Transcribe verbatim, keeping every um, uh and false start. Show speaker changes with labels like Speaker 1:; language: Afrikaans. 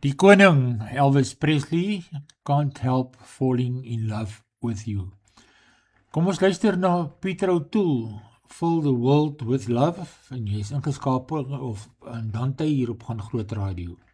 Speaker 1: Die koning, Elvis Presley, Can't Help Falling in Love with You. Kom ons luister na Peter O'Toole, Fill the World with Love, en jy is ingeskakel of en Dante hier op Gaan Groot Radio.